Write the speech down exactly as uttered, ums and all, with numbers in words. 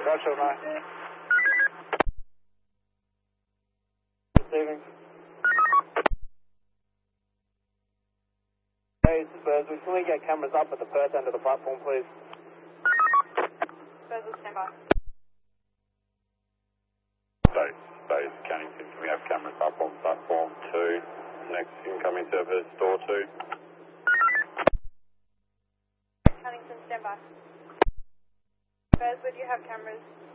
Roger, nine. Receiving. Hey, this is Burswood. Can we get cameras up at the Perth end of the platform, please? Burswood, stand by. Base, base, Cannington. Can we have cameras up on platform two? Next incoming service, door two. Cannington, stand by. Burswood, you have cameras